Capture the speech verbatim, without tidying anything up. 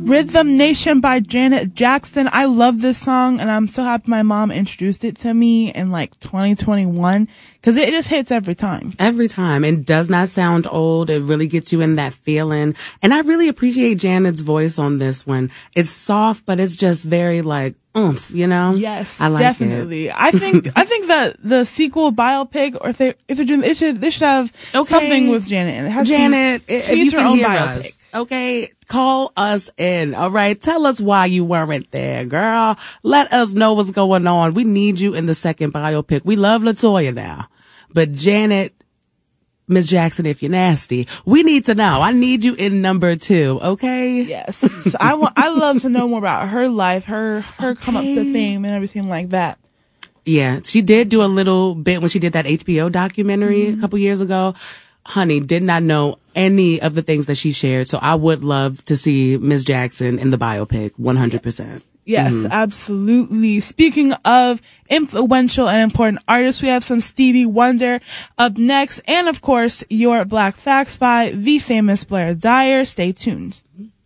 Rhythm Nation by Janet Jackson. I love this song, and I'm so happy my mom introduced it to me in like twenty twenty-one, because it just hits every time. Every time. It does not sound old. It really gets you in that feeling. And I really appreciate Janet's voice on this one. It's soft, but it's just very like, oomph, you know? Yes, I like definitely. It. I think I think that the sequel biopic, or if they if they're doing, it should they should have okay. something with Janet. And it has Janet, to be, if you her can own hear biopic. us, okay, call us in. All right, tell us why you weren't there, girl. Let us know what's going on. We need you in the second biopic. We love LaToya now, but Janet. Miss Jackson, if you're nasty, we need to know. I need you in number two, okay? Yes. I want, I love to know more about her life, her, her okay. come up to fame and everything like that. Yeah. She did do a little bit when she did that H B O documentary mm-hmm. a couple years ago. Honey, did not know any of the things that she shared. So I would love to see Miss Jackson in the biopic, one hundred percent. Yes, mm-hmm. absolutely. Speaking of influential and important artists, we have some Stevie Wonder up next. And of course, your Black Facts by the famous Blair Dyer. Stay tuned.